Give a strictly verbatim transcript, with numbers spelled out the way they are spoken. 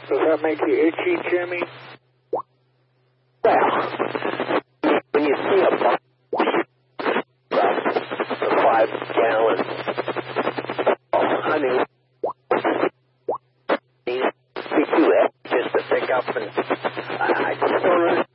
Does that make you itchy, Jimmy? Well, when you see a box of five gallons of honey, it's too heavy just to pick up, and I just don't understand.